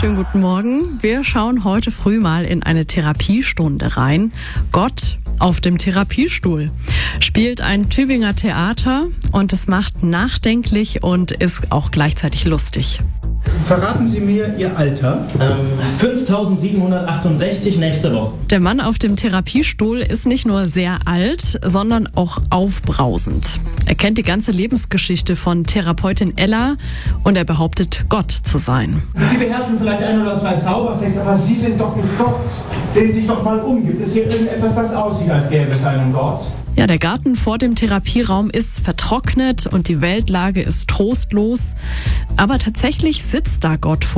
Schönen guten Morgen. Wir schauen heute früh mal in eine Therapiestunde rein. Gott auf dem Therapiestuhl spielt ein Tübinger Theater und es macht nachdenklich und ist auch gleichzeitig lustig. Verraten Sie mir Ihr Alter. 5768 nächste Woche. Der Mann auf dem Therapiestuhl ist nicht nur sehr alt, sondern auch aufbrausend. Er kennt die ganze Lebensgeschichte von Therapeutin Ella und er behauptet, Gott zu sein. Sie beherrschen vielleicht ein oder zwei Zauberfächer, aber Sie sind doch nicht Gott. Sehen Sie sich doch mal um. Gibt es hier irgendetwas, das aussieht, als gäbe es einen Gott? Ja, der Garten vor dem Therapieraum ist vertrocknet und die Weltlage ist trostlos. Aber tatsächlich sitzt da Gott vor